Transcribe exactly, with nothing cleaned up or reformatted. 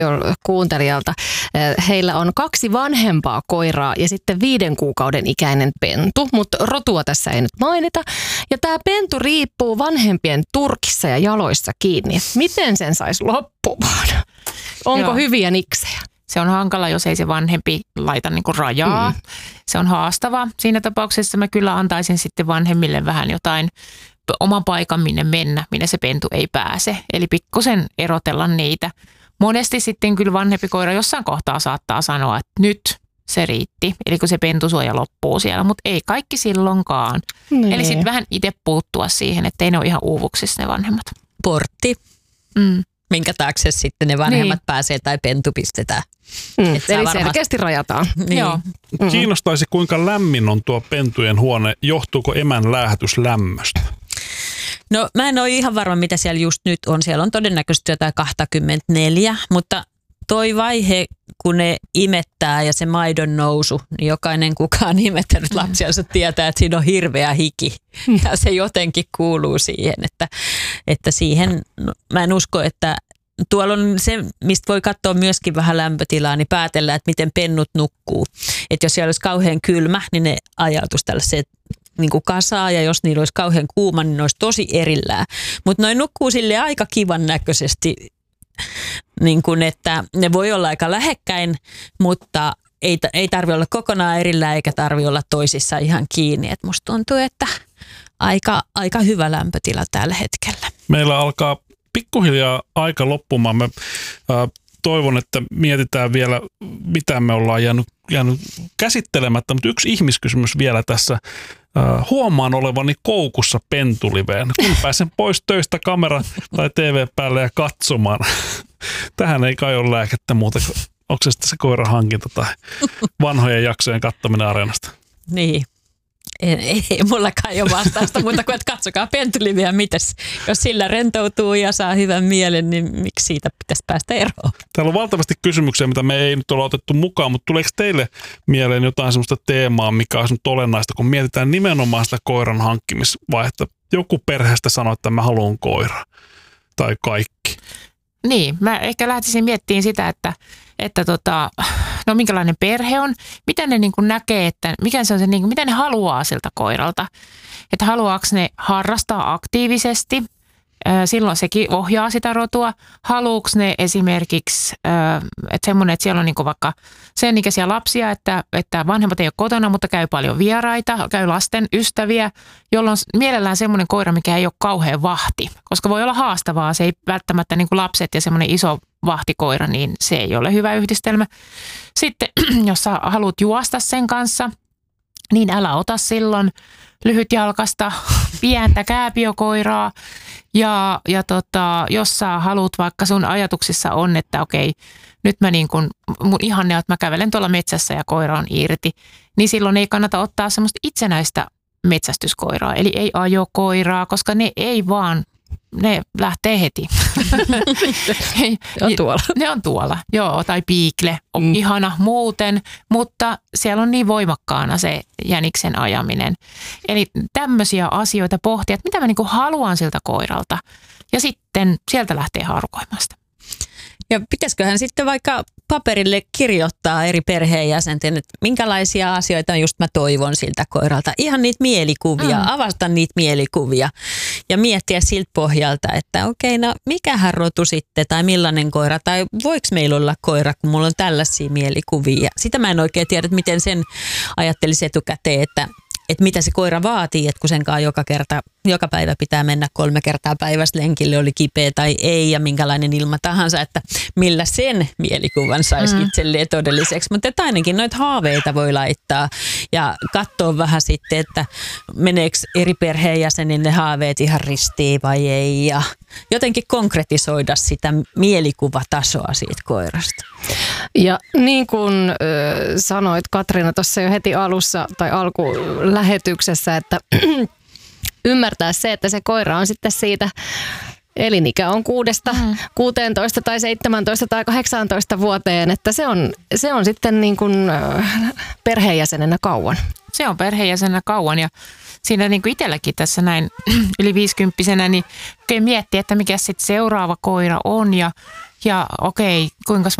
kuuntelijalta. Heillä on kaksi vanhempaa koiraa ja sitten viiden kuukauden ikäinen pentu, mutta rotua tässä ei nyt mainita. Ja tämä pentu riippuu vanhempien turkissa ja jaloissa kiinni. Miten sen saisi loppumaan? Onko Joo. hyviä niksejä? Se on hankala, jos ei se vanhempi laita niin kuin rajaa. Mm. Se on haastava. Siinä tapauksessa mä kyllä antaisin sitten vanhemmille vähän jotain oman paikan, minne mennä, minne se pentu ei pääse. Eli pikkusen erotella niitä. Monesti sitten kyllä vanhempi koira jossain kohtaa saattaa sanoa, että nyt se riitti. Eli kun se pentusuoja loppuu siellä, mutta ei kaikki silloinkaan. Nee. Eli sitten vähän itse puuttua siihen, ettei ne ole ihan uuvuksissa ne vanhemmat. Portti. Mm. Minkä taakse sitten ne vanhemmat niin. pääsee tai pentu pistetään. Mm, eli varmasti selkeästi rajataan. Niin. Joo. Mm. Kiinnostaisi, kuinka lämmin on tuo pentujen huone. Johtuuko emän läähätys lämmöstä? No mä en ole ihan varma, mitä siellä just nyt on. Siellä on todennäköisesti jotain kaksikymmentäneljä, mutta toi vaihe, kun ne imettää ja se maidon nousu, niin jokainen kuka on imettänyt lapsiansa tietää, että siinä on hirveä hiki. Ja se jotenkin kuuluu siihen, että, että siihen, no, mä en usko, että tuolla on se, mistä voi katsoa myöskin vähän lämpötilaa, niin päätellä, että miten pennut nukkuu. Että jos siellä olisi kauhean kylmä, niin ne ajautuisi tällaiseen niin kuin kasaa, ja jos niillä olisi kauhean kuuma, niin ne olisi tosi erillään. Mutta noin nukkuu sille aika kivan näköisesti, niin kuin, että ne voi olla aika lähekkäin, mutta ei, ei tarvitse olla kokonaan erillään eikä tarvitse olla toisissa ihan kiinni. Et musta tuntuu, että aika, aika hyvä lämpötila tällä hetkellä. Meillä alkaa pikkuhiljaa aika loppumaan. Mä äh, toivon, että mietitään vielä, mitä me ollaan jäänyt, jäänyt käsittelemättä, mutta yksi ihmiskysymys vielä tässä. Uh, huomaan olevani koukussa pentuliveen, kun pääsen pois töistä kamera tai T V päälle ja katsomaan. Tähän ei kai ole lääkettä muuta, onko se sitten se koiran hankinta tai vanhojen jaksojen katsominen Areenasta? Niin, ei, ei mullakaan ole vastausta muuta kuin, että katsokaa pentuliveä, mitäs. Jos sillä rentoutuu ja saa hyvän mielen, niin miksi siitä pitäisi päästä eroon? Täällä on valtavasti kysymyksiä, mitä me ei nyt ole otettu mukaan, mutta tuleeko teille mieleen jotain sellaista teemaa, mikä olisi nyt olennaista, kun mietitään nimenomaan sitä koiran hankkimisvaihetta? Joku perheestä sanoo, että mä haluan koira tai kaikki. Niin, mä ehkä lähtisin miettimään sitä, että, että tota, no minkälainen perhe on, mitä ne niin kuin näkee, että mikä se on se, niin kuin, mitä ne haluaa siltä koiralta. Että haluaako ne harrastaa aktiivisesti, silloin sekin ohjaa sitä rotua. Haluuko ne esimerkiksi, että semmoinen, että siellä on niin kuin vaikka sen ikäisiä lapsia, että, että vanhemmat ei ole kotona, mutta käy paljon vieraita, käy lasten ystäviä, jolloin mielellään semmoinen koira, mikä ei ole kauhean vahti. Koska voi olla haastavaa, se ei välttämättä niin kuin lapset ja semmoinen iso vahtikoira, niin se ei ole hyvä yhdistelmä. Sitten jos sä haluat juosta sen kanssa, niin älä ota silloin lyhytjalkasta pientä kääpiökoiraa. Ja, ja tota, jos sä haluat, vaikka sun ajatuksissa on, että okei, nyt mä niin kun, mun ihanne, että mä kävelen tuolla metsässä ja koira on irti, niin silloin ei kannata ottaa semmoista itsenäistä metsästyskoiraa, eli ei ajokoiraa, koska ne ei vaan, ne lähtee heti. Ne on tuolla. Ne on tuolla, joo, tai piikle, on mm. ihana muuten, mutta siellä on niin voimakkaana se jäniksen ajaminen. Eli tämmöisiä asioita pohtia, että mitä mä niinku haluan siltä koiralta, ja sitten sieltä lähtee haarukoimaan sitä. Ja pitäisiköhän sitten vaikka paperille kirjoittaa eri perheenjäsenten, että minkälaisia asioita just mä toivon siltä koiralta. Ihan niitä mielikuvia, mm. avasta niitä mielikuvia ja miettiä siltä pohjalta, että okei, no mikähän rotu sitten tai millainen koira tai voiko meillä olla koira, kun mulla on tällaisia mielikuvia. Sitä mä en oikein tiedä, että miten sen ajattelisi etukäteen, että että mitä se koira vaatii, että kun senkaan joka kerta, joka päivä pitää mennä kolme kertaa päivässä lenkille, oli kipeä tai ei ja minkälainen ilma tahansa, että millä sen mielikuvan saisi mm. itselleen todelliseksi. Mutta että ainakin noita haaveita voi laittaa ja katsoa vähän sitten, että meneekö eri perheenjäsenin ne haaveet ihan ristiin vai ei ja jotenkin konkretisoida sitä mielikuvatasoa siitä koirasta. Ja niin kuin äh, sanoit Katriina tuossa jo heti alussa tai alkulähetyksessä, että ymmärtää se, että se koira on sitten siitä, elinikä on kuudesta mm. kuuteentoista tai seitsemäntoista tai kahdeksaantoista vuoteen, että se on, se on sitten niin kuin äh, perheenjäsenenä kauan. Se on perheenjäsenenä kauan ja siinä niin kuin itselläkin tässä näin yli viisikymppisenä, niin oikein miettiä, että mikä sitten seuraava koira on ja ja okei, kuinka